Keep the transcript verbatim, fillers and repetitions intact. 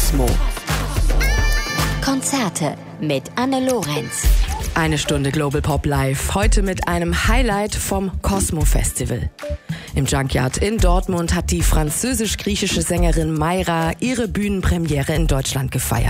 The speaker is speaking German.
Cosmo. Konzerte mit Anne Lorenz. Eine Stunde Global Pop Live, heute mit einem Highlight vom Cosmo Festival. Im Junkyard in Dortmund hat die französisch-griechische Sängerin Mayra ihre Bühnenpremiere in Deutschland gefeiert.